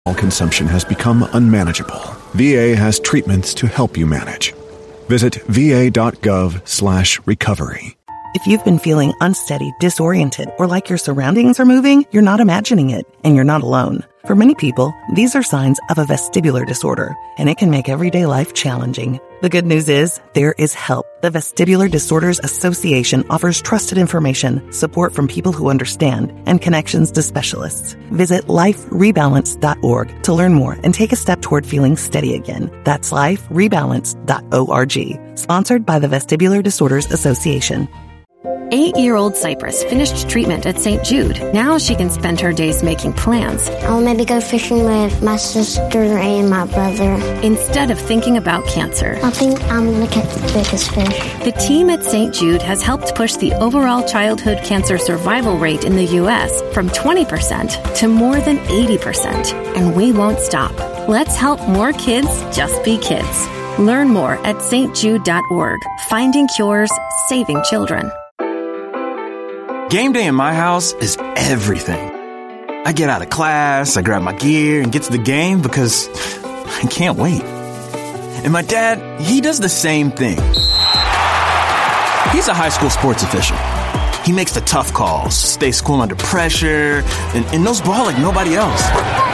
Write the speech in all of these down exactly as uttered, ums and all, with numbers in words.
Consumption has become unmanageable. V A has treatments to help you manage. Visit va.gov slash recovery. If you've been feeling unsteady, disoriented, or like your surroundings are moving, you're not imagining it, and you're not alone. For many people, these are signs of a vestibular disorder, and it can make everyday life challenging. The good news is, there is help. The Vestibular Disorders Association offers trusted information, support from people who understand, and connections to specialists. Visit life rebalance dot org to learn more and take a step toward feeling steady again. That's life rebalance dot org. Sponsored by the Vestibular Disorders Association. Eight-year-old Cypress finished treatment at Saint Jude. Now she can spend her days making plans. I'll maybe go fishing with my sister and my brother. Instead of thinking about cancer. I think I'm going to catch the biggest fish. The team at Saint Jude has helped push the overall childhood cancer survival rate in the U S from twenty percent to more than eighty percent. And we won't stop. Let's help more kids just be kids. Learn more at s t jude dot org. Finding cures, saving children. Game day in my house is everything. I get out of class, I grab my gear, and get to the game because I can't wait. And my dad, he does the same thing. He's a high school sports official. He makes the tough calls, stays cool under pressure, and, and knows ball like nobody else.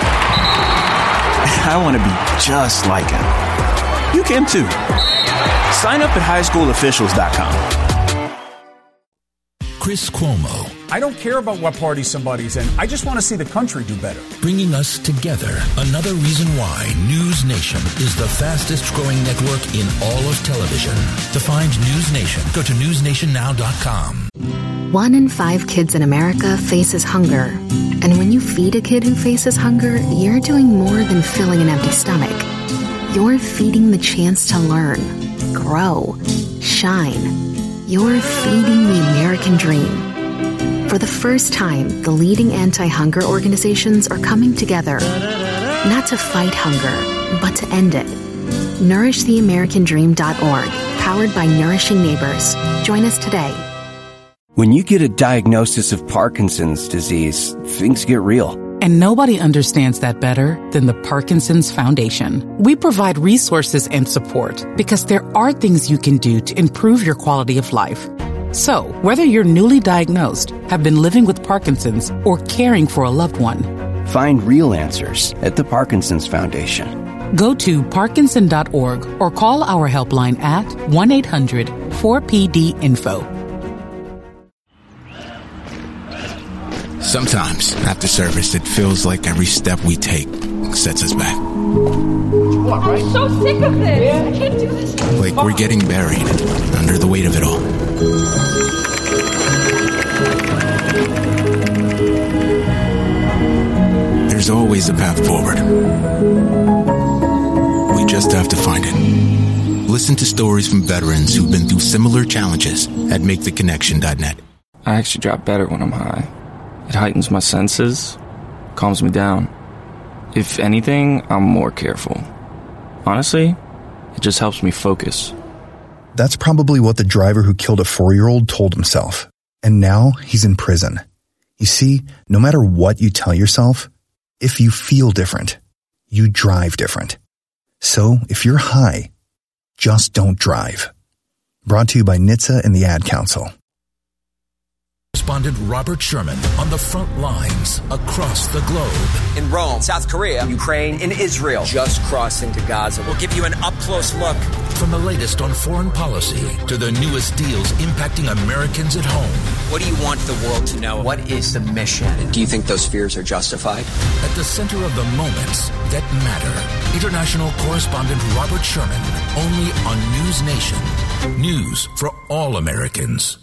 I want to be just like him. You can too. Sign up at high school officials dot com. Chris Cuomo. I don't care about what party somebody's in. I just want to see the country do better. Bringing us together. Another reason why News Nation is the fastest growing network in all of television. To find News Nation, go to news nation now dot com. One in five kids in America faces hunger. And when you feed a kid who faces hunger, you're doing more than filling an empty stomach. You're feeding the chance to learn, grow, shine. You're feeding the American dream. For the first time, the leading anti-hunger organizations are coming together, not to fight hunger, but to end it. nourish the american dream dot org, powered by Nourishing Neighbors. Join us today. When you get a diagnosis of Parkinson's disease, things get real. And nobody understands that better than the Parkinson's Foundation. We provide resources and support because there are things you can do to improve your quality of life. So, whether you're newly diagnosed, have been living with Parkinson's, or caring for a loved one, find real answers at the Parkinson's Foundation. Go to parkinson dot org or call our helpline at one eight hundred four P D info. Sometimes, after service, it feels like every step we take sets us back. What, right? I'm so sick of this. Yeah. I can't do this. Like we're getting buried under the weight of it all. There's always a path forward. We just have to find it. Listen to stories from veterans who've been through similar challenges at make the connection dot net. I actually drop better when I'm high. It heightens my senses, calms me down. If anything, I'm more careful. Honestly, it just helps me focus. That's probably what the driver who killed a four-year-old told himself. And now he's in prison. You see, no matter what you tell yourself, if you feel different, you drive different. So if you're high, just don't drive. Brought to you by N H T S A and the Ad Council. Correspondent Robert Sherman on the front lines across the globe. In Rome, South Korea, Ukraine, and Israel. Just crossing to Gaza. We'll give you an up-close look. From the latest on foreign policy to the newest deals impacting Americans at home. What do you want the world to know? What is the mission? And do you think those fears are justified? At the center of the moments that matter. International correspondent Robert Sherman, only on News Nation. News for all Americans.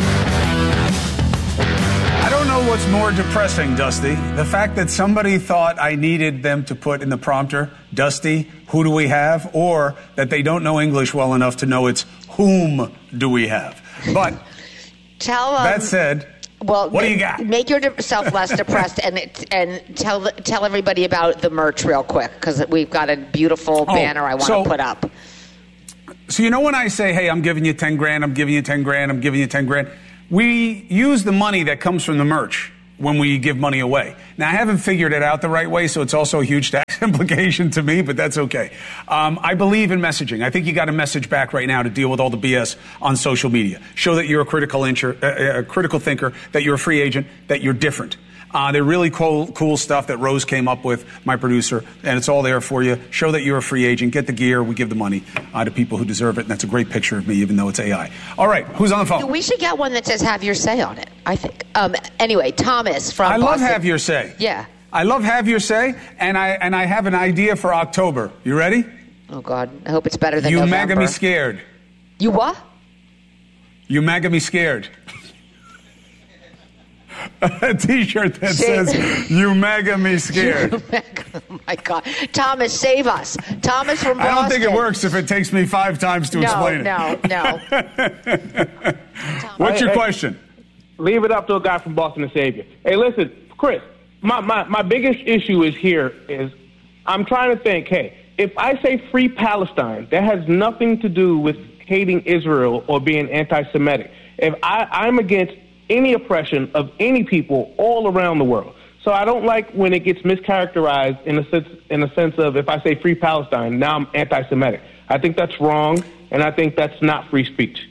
I don't know what's more depressing, Dusty. The fact that somebody thought I needed them to put in the prompter, Dusty, who do we have? Or that they don't know English well enough to know it's whom do we have? But tell um, that said, well, what do you got? Make yourself less depressed and and tell tell everybody about the merch real quick, because we've got a beautiful oh, banner I want so, to put up. So you know when I say, hey, I'm giving you ten grand, I'm giving you ten grand, I'm giving you ten grand, we use the money that comes from the merch when we give money away. Now, I haven't figured it out the right way, so it's also a huge tax implication to me, but that's okay. Um, I believe in messaging. I think you got a message back right now to deal with all the B S on social media. Show that you're a critical, incher, uh, a critical thinker, that you're a free agent, that you're different. Uh, they're really cool, cool stuff that Rose came up with, my producer, and it's all there for you. Show that you're a free agent. Get the gear. We give the money uh, to people who deserve it, and that's a great picture of me, even though it's A I. All right, who's on the phone? We should get one that says "Have Your Say" on it, I think. Um, anyway, Thomas from I Boston. love "Have Your Say." Yeah. I love "Have Your Say," and I and I have an idea for October. You ready? Oh, God. I hope it's better than You November. MAGA me scared. You what? You MAGA me scared. A T-shirt that Save. says "You MAGA me scared." You MAGA, oh my God, Thomas, save us, Thomas from Boston. I don't think it works if it takes me five times to no, explain it. No, no, What's your Hey, hey, question? Leave it up to a guy from Boston to save you. Hey, listen, Chris, my, my, my biggest issue is here is I'm trying to think, hey, if I say free Palestine, that has nothing to do with hating Israel or being anti-Semitic. If I, I'm against any oppression of any people all around the world. So I don't like when it gets mischaracterized in a sense, in a sense of if I say free Palestine, now I'm anti-Semitic. I think that's wrong, and I think that's not free speech.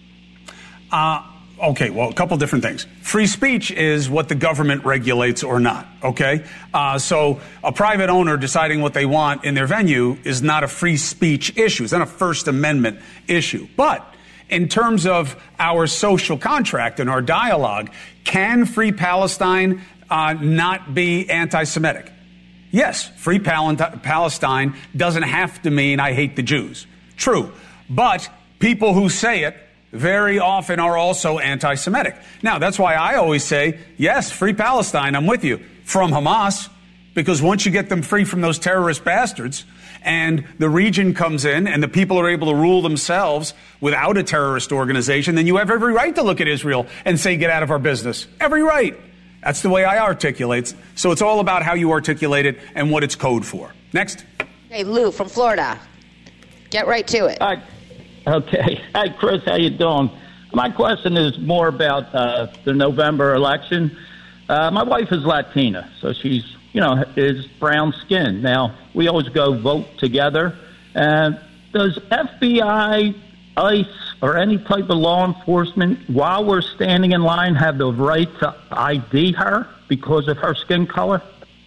Uh, okay, well, a couple different things. Free speech is what the government regulates or not, okay? Uh, so a private owner deciding what they want in their venue is not a free speech issue. It's not a First Amendment issue. But in terms of our social contract and our dialogue, can free Palestine uh, not be anti-Semitic? Yes, free Pal- Palestine doesn't have to mean I hate the Jews. True. But people who say it very often are also anti-Semitic. Now, that's why I always say, yes, free Palestine, I'm with you, from Hamas, because once you get them free from those terrorist bastards, and the region comes in and the people are able to rule themselves without a terrorist organization, then you have every right to look at Israel and say, get out of our business. Every right. That's the way I articulate. So it's all about how you articulate it and what it's code for. Next. Hey, Lou from Florida. Get right to it. Hi. Okay. Hi, Chris. How you doing? My question is more about uh, the November election. Uh, my wife is Latina, so she's, you know, is brown skin. Now, we always go vote together. Uh, does F B I, ICE, or any type of law enforcement, while we're standing in line, have the right to I D her because of her skin color?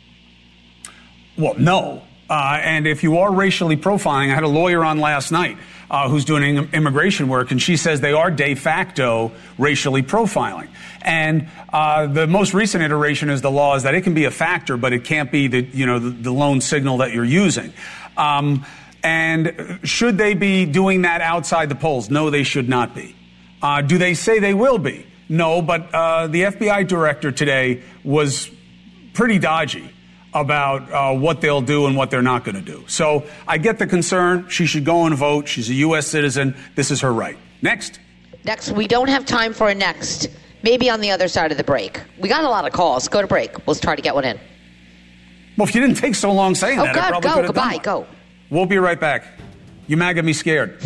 Well, no. Uh, and if you are racially profiling, I had a lawyer on last night uh, who's doing immigration work, and she says they are de facto racially profiling. And uh, the most recent iteration is the law is that it can be a factor, but it can't be the, you know, the, the lone signal that you're using. Um, and should they be doing that outside the polls? No, they should not be. Uh, do they say they will be? No, but uh, the F B I director today was pretty dodgy about uh, what they'll do and what they're not going to do. So I get the concern. She should go and vote. She's a U S citizen. This is her right. Next. Next. We don't have time for a next. Maybe on the other side of the break. We got a lot of calls. Go to break. We'll try to get one in. Well, if you didn't take so long saying oh, that, God, I probably go. could have Goodbye. done Go. one. We'll be right back. You MAGA me scared.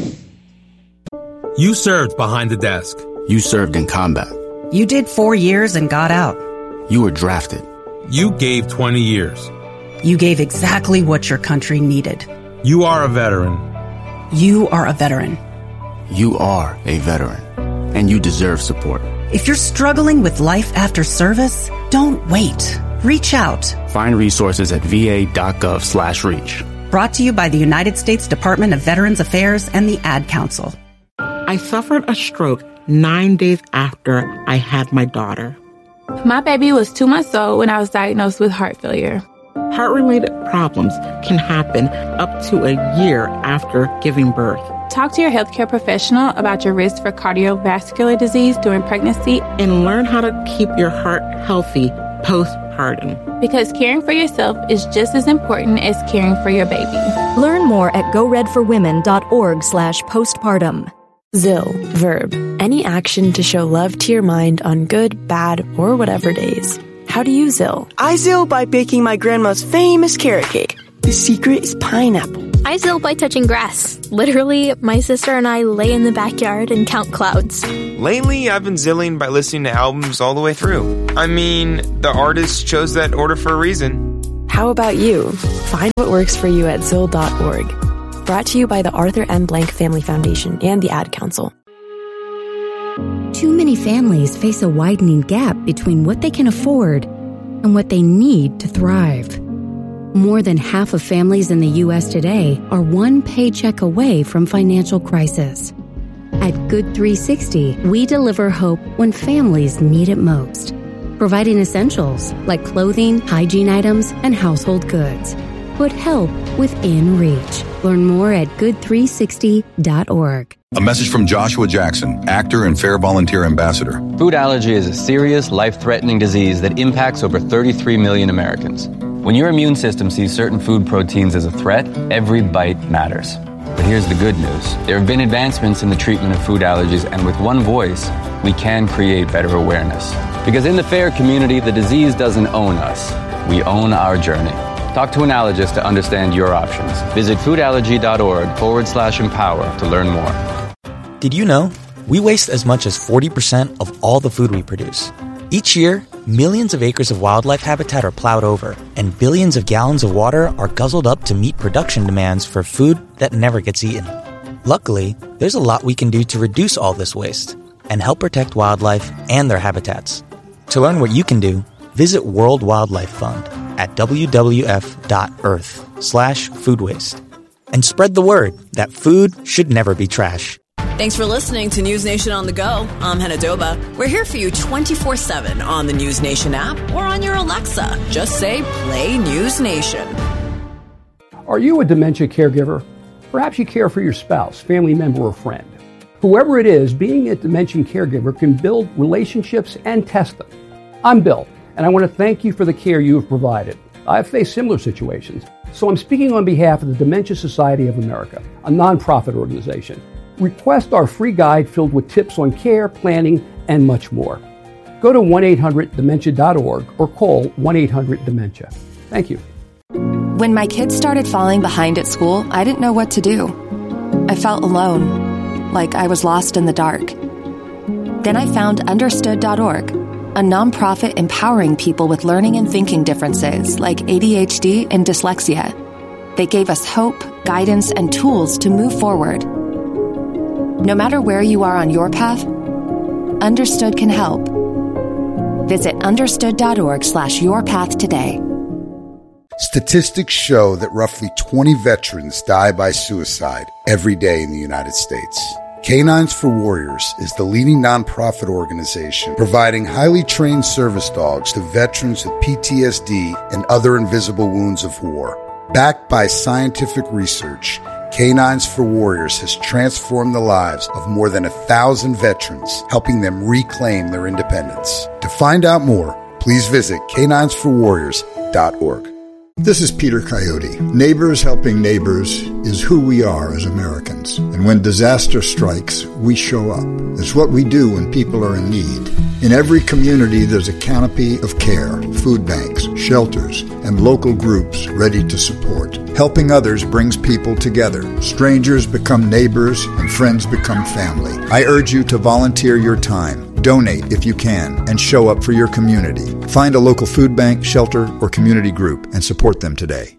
You served behind the desk. You served in combat. You did four years and got out. You were drafted. You gave twenty years. You gave exactly what your country needed. You are a veteran. You are a veteran. You are a veteran. And you deserve support. If you're struggling with life after service, don't wait. Reach out. Find resources at va.gov slash reach. Brought to you by the United States Department of Veterans Affairs and the Ad Council. I suffered a stroke nine days after I had my daughter. My baby was two months old when I was diagnosed with heart failure. Heart-related problems can happen up to a year after giving birth. Talk to your healthcare professional about your risk for cardiovascular disease during pregnancy and learn how to keep your heart healthy postpartum. Because caring for yourself is just as important as caring for your baby. Learn more at goredforwomen.org slash postpartum. Zil, verb, any action to show love to your mind on good, bad, or whatever days. How do you Zil? I Zil by baking my grandma's famous carrot cake. The secret is pineapple. I Zill by touching grass. Literally, my sister and I lay in the backyard and count clouds. Lately, I've been zilling by listening to albums all the way through. I mean, the artist chose that order for a reason. How about you? Find what works for you at zill dot org. Brought to you by the Arthur M. Blank Family Foundation and the Ad Council. Too many families face a widening gap between what they can afford and what they need to thrive. More than half of families in the U S today are one paycheck away from financial crisis. At Good three sixty, we deliver hope when families need it most, providing essentials like clothing, hygiene items, and household goods. Put help within reach. Learn more at good three sixty dot org. A message from Joshua Jackson, actor and Fair Volunteer Ambassador. Food allergy is a serious, life-threatening disease that impacts over thirty-three million Americans. When your immune system sees certain food proteins as a threat, every bite matters. But here's the good news. There have been advancements in the treatment of food allergies, and with one voice, we can create better awareness. Because in the FAIR community, the disease doesn't own us. We own our journey. Talk to an allergist to understand your options. Visit foodallergy.org forward slash empower to learn more. Did you know we waste as much as forty percent of all the food we produce? Each year, millions of acres of wildlife habitat are plowed over, and billions of gallons of water are guzzled up to meet production demands for food that never gets eaten. Luckily, there's a lot we can do to reduce all this waste and help protect wildlife and their habitats. To learn what you can do, visit World Wildlife Fund at w w f dot earth slash food waste. And spread the word that food should never be trash. Thanks for listening to News Nation on the Go. I'm Hannah Doba. We're here for you twenty-four seven on the News Nation app or on your Alexa. Just say, play News Nation. Are you a dementia caregiver? Perhaps you care for your spouse, family member, or friend. Whoever it is, being a dementia caregiver can build relationships and test them. I'm Bill, and I want to thank you for the care you have provided. I've faced similar situations, so I'm speaking on behalf of the Dementia Society of America, a nonprofit organization. Request our free guide filled with tips on care, planning, and much more. Go to one eight hundred dementia dot org or call one eight hundred dementia. Thank you. When my kids started falling behind at school, I didn't know what to do. I felt alone, like I was lost in the dark. Then I found understood dot org, a nonprofit empowering people with learning and thinking differences like A D H D and dyslexia. They gave us hope, guidance, and tools to move forward. No matter where you are on your path, Understood can help. Visit understood dot org slash your path today. Statistics show that roughly twenty veterans die by suicide every day in the United States. Canines for Warriors is the leading nonprofit organization providing highly trained service dogs to veterans with P T S D and other invisible wounds of war. Backed by scientific research, Canines for Warriors has transformed the lives of more than a thousand veterans, helping them reclaim their independence. To find out more, please visit canines for warriors dot org. This is Peter Coyote. Neighbors helping neighbors is who we are as Americans. And when disaster strikes, we show up. It's what we do when people are in need. In every community, there's a canopy of care, food banks, shelters, and local groups ready to support. Helping others brings people together. Strangers become neighbors, and friends become family. I urge you to volunteer your time. Donate if you can, and show up for your community. Find a local food bank, shelter, or community group and support them today.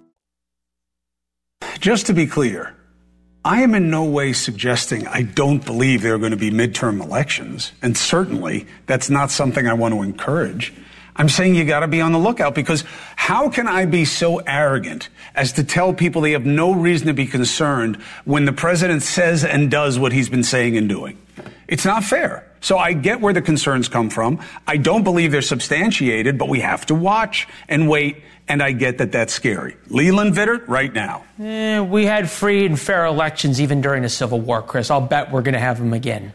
Just to be clear, I am in no way suggesting I don't believe there are going to be midterm elections, and certainly that's not something I want to encourage. I'm saying you got to be on the lookout, because how can I be so arrogant as to tell people they have no reason to be concerned when the president says and does what he's been saying and doing? It's not fair. So I get where the concerns come from. I don't believe they're substantiated, but we have to watch and wait, and I get that that's scary. Leland Vittert, right now. Eh, we had free and fair elections even during the Civil War, Chris. I'll bet we're going to have them again.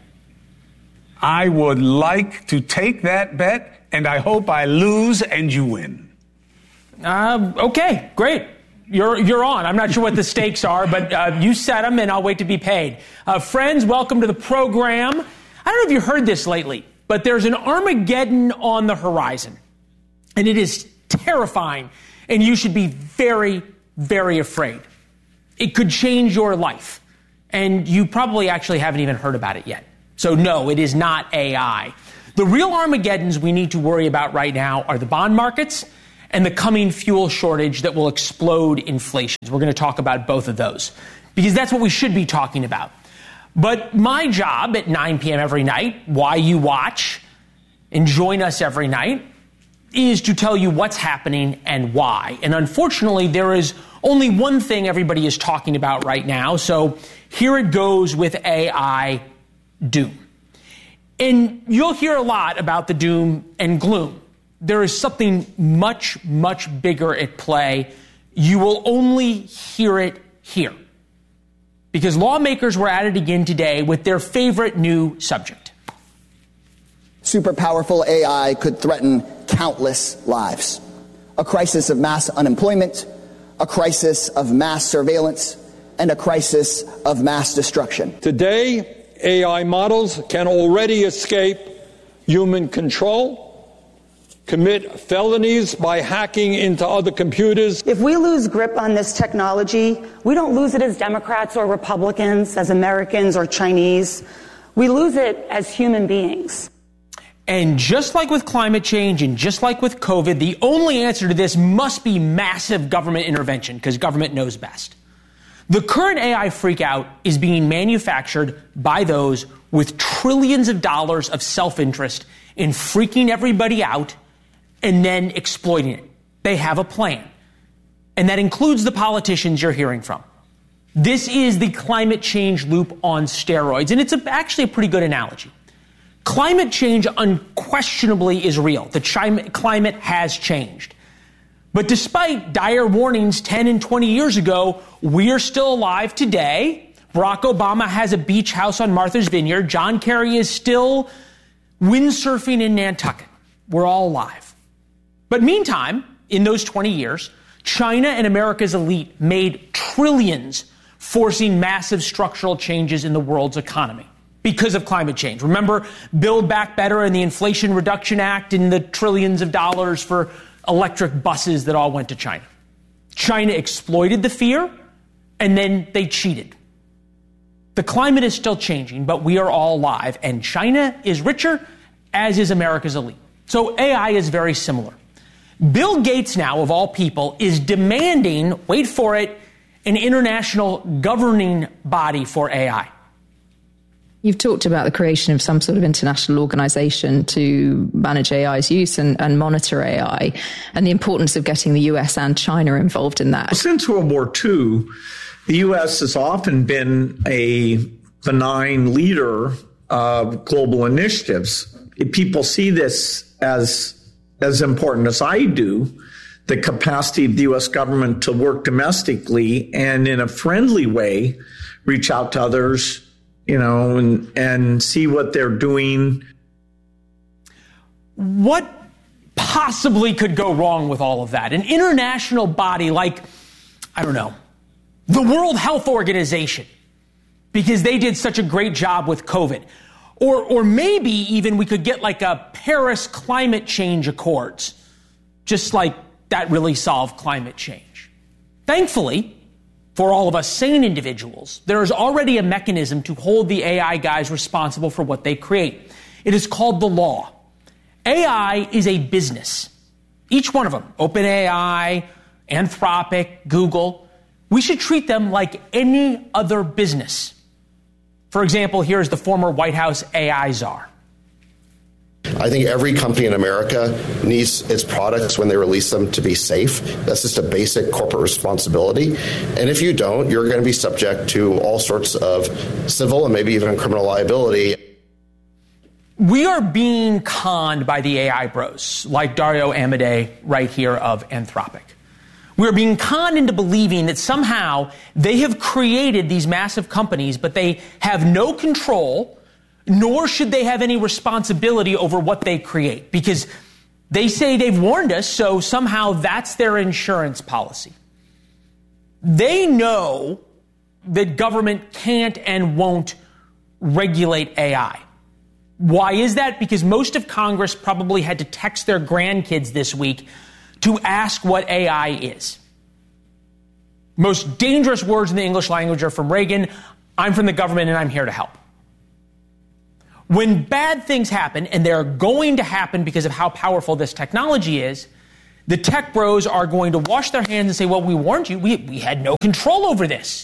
I would like to take that bet, and I hope I lose and you win. Uh, okay, great. You're you're on. I'm not sure what the stakes are, but uh, you set them, and I'll wait to be paid. Uh, friends, welcome to the program. I don't know if you heard this lately, but there's an Armageddon on the horizon, and it is terrifying, and you should be very, very afraid. It could change your life. And you probably actually haven't even heard about it yet. So no, it is not A I. The real Armageddons we need to worry about right now are the bond markets and the coming fuel shortage that will explode inflation. We're going to talk about both of those because that's what we should be talking about. But my job at nine p.m. every night, why you watch and join us every night, is to tell you what's happening and why. And unfortunately, there is only one thing everybody is talking about right now. So here it goes with A I doom. And you'll hear a lot about the doom and gloom. There is something much, much bigger at play. You will only hear it here. Because lawmakers were at it again today with their favorite new subject. Super powerful A I could threaten countless lives. A crisis of mass unemployment, a crisis of mass surveillance, and a crisis of mass destruction. Today, A I models can already escape human control, commit felonies by hacking into other computers. If we lose grip on this technology, we don't lose it as Democrats or Republicans, as Americans or Chinese. We lose it as human beings. And just like with climate change and just like with COVID, the only answer to this must be massive government intervention because government knows best. The current A I freakout is being manufactured by those with trillions of dollars of self-interest in freaking everybody out and then exploiting it. They have a plan. And that includes the politicians you're hearing from. This is the climate change loop on steroids. And it's a, actually a pretty good analogy. Climate change unquestionably is real. The chi- climate has changed. But despite dire warnings ten and twenty years ago, we are still alive today. Barack Obama has a beach house on Martha's Vineyard. John Kerry is still windsurfing in Nantucket. We're all alive. But meantime, in those twenty years, China and America's elite made trillions, forcing massive structural changes in the world's economy because of climate change. Remember Build Back Better and the Inflation Reduction Act and the trillions of dollars for electric buses that all went to China. China exploited the fear, and then they cheated. The climate is still changing, but we are all alive, and China is richer, as is America's elite. So A I is very similar. Bill Gates now, of all people, is demanding, wait for it, an international governing body for A I. You've talked about the creation of some sort of international organization to manage A I's use and, and monitor A I, and the importance of getting the U S and China involved in that. Since World War Two, the U S has often been a benign leader of global initiatives. If people see this as as important as I do, the capacity of the U S government to work domestically and in a friendly way, reach out to others, you know, and, and see what they're doing. What possibly could go wrong with all of that? An international body like, I don't know, the World Health Organization, because they did such a great job with COVID. Or, or maybe even we could get like a Paris climate change accords, just like that really solved climate change. Thankfully, for all of us sane individuals, there is already a mechanism to hold the A I guys responsible for what they create. It is called the law. A I is a business. Each one of them, OpenAI, Anthropic, Google, we should treat them like any other business. For example, here's the former White House A I czar. I think every company in America needs its products when they release them to be safe. That's just a basic corporate responsibility. And if you don't, you're going to be subject to all sorts of civil and maybe even criminal liability. We are being conned by the A I bros, like Dario Amodei right here of Anthropic. We're being conned into believing that somehow they have created these massive companies, but they have no control, nor should they have any responsibility over what they create, because they say they've warned us, so somehow that's their insurance policy. They know that government can't and won't regulate A I. Why is that? Because most of Congress probably had to text their grandkids this week to ask what A I is. Most dangerous words in the English language are from Reagan. I'm from the government and I'm here to help. When bad things happen, and they're going to happen because of how powerful this technology is, the tech bros are going to wash their hands and say, well, we warned you. We, we had no control over this.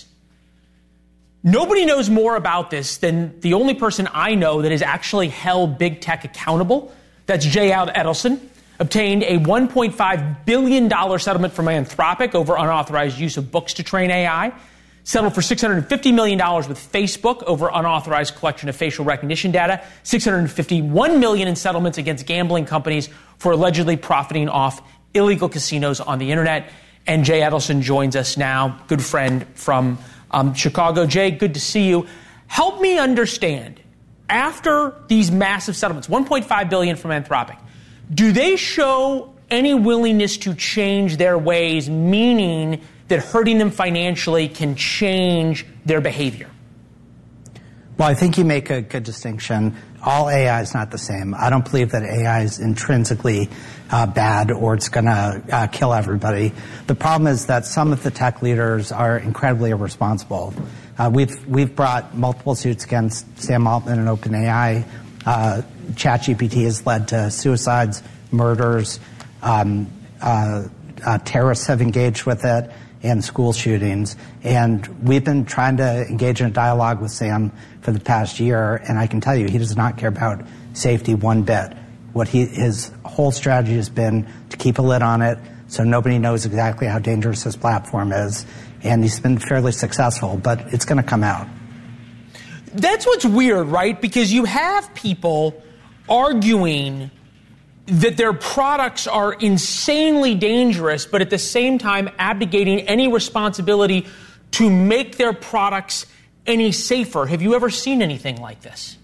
Nobody knows more about this than the only person I know that has actually held big tech accountable. That's Jay Edelson. Obtained a one point five billion dollars settlement from Anthropic over unauthorized use of books to train A I. Settled for six hundred fifty million dollars with Facebook over unauthorized collection of facial recognition data. six hundred fifty-one million dollars in settlements against gambling companies for allegedly profiting off illegal casinos on the internet. And Jay Edelson joins us now, good friend from um, Chicago. Jay, good to see you. Help me understand, after these massive settlements, one point five billion dollars from Anthropic, do they show any willingness to change their ways, meaning that hurting them financially can change their behavior? Well, I think you make a good distinction. All A I is not the same. I don't believe that A I is intrinsically uh, bad or it's going to uh, kill everybody. The problem is that some of the tech leaders are incredibly irresponsible. Uh, we've we've brought multiple suits against Sam Altman and OpenAI. Uh, ChatGPT has led to suicides, murders, um, uh, uh, terrorists have engaged with it, and school shootings. And we've been trying to engage in a dialogue with Sam for the past year, and I can tell you he does not care about safety one bit. What he, his whole strategy has been to keep a lid on it so nobody knows exactly how dangerous his platform is. And he's been fairly successful, but it's going to come out. That's what's weird, right? Because you have people arguing that their products are insanely dangerous, but at the same time abdicating any responsibility to make their products any safer. Have you ever seen anything like this?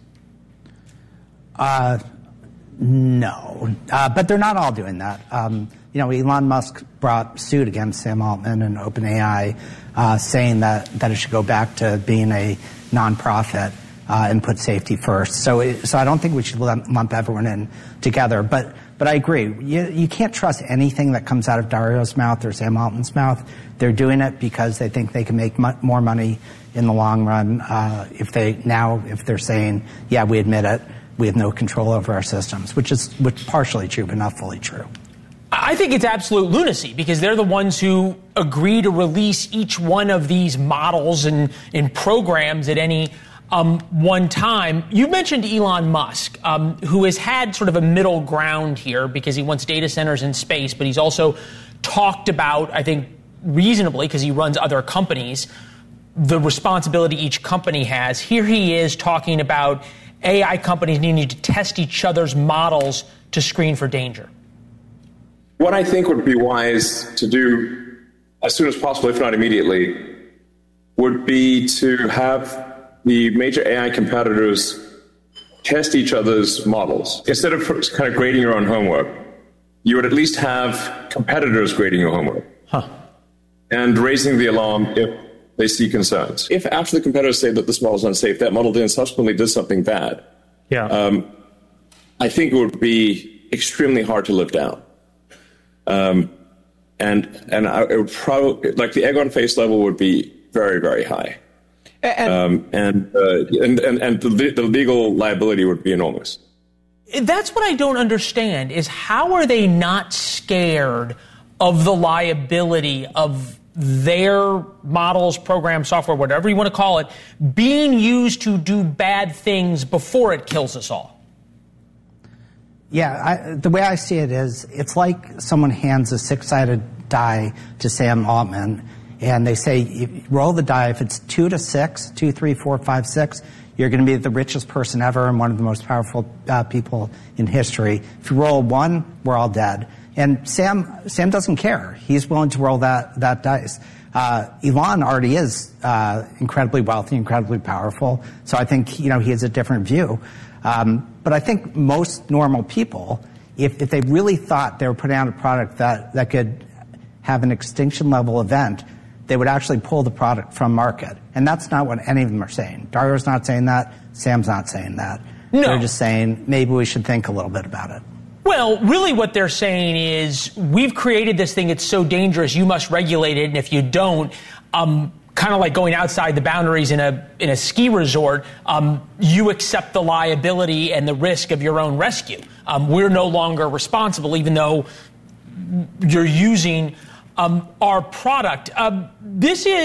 Uh, no, uh, but they're not all doing that. Um, you know, Elon Musk brought suit against Sam Altman and OpenAI, uh, saying that, that it should go back to being a nonprofit uh, and put safety first. So, it, so I don't think we should lump, lump everyone in together. But, but I agree. You, you can't trust anything that comes out of Dario's mouth or Sam Altman's mouth. They're doing it because they think they can make mo- more money in the long run. Uh, if they now, if they're saying, yeah, we admit it, we have no control over our systems, which is which partially true, but not fully true. I think it's absolute lunacy because they're the ones who agree to release each one of these models and, and programs at any um, one time. You mentioned Elon Musk, um, who has had sort of a middle ground here because he wants data centers in space, but he's also talked about, I think, reasonably, because he runs other companies, the responsibility each company has. Here he is talking about A I companies needing to test each other's models to screen for danger. What I think would be wise to do as soon as possible, if not immediately, would be to have the major A I competitors test each other's models. Instead of kind of grading your own homework, you would at least have competitors grading your homework. Huh. And raising the alarm if they see concerns. If after the competitors say that this model is unsafe, that model then subsequently does something bad, yeah. um, I think it would be extremely hard to live down. Um, and and I, it would probably, like the egg on face level would be very, very high. And um, and, uh, and and and the, the legal liability would be enormous. That's what I don't understand is how are they not scared of the liability of their models, program, software, whatever you want to call it, being used to do bad things before it kills us all? Yeah, I, the way I see it is, it's like someone hands a six-sided die to Sam Altman, and they say, roll the die. If it's two to six, two, three, four, five, six, you're going to be the richest person ever and one of the most powerful uh, people in history. If you roll one, we're all dead. And Sam, Sam doesn't care. He's willing to roll that that dice. Uh, Elon already is uh, incredibly wealthy, incredibly powerful. So I think you know he has a different view. Um, but I think most normal people, if, if they really thought they were putting out a product that, that could have an extinction level event, they would actually pull the product from market. And that's not what any of them are saying. Dario's not saying that. Sam's not saying that. No. They're just saying maybe we should think a little bit about it. Well, really what they're saying is we've created this thing. It's so dangerous. You must regulate it. And if you don't, um, kind of like going outside the boundaries in a in a ski resort, um, you accept the liability and the risk of your own rescue. Um, we're no longer responsible, even though you're using um, our product. Uh, this is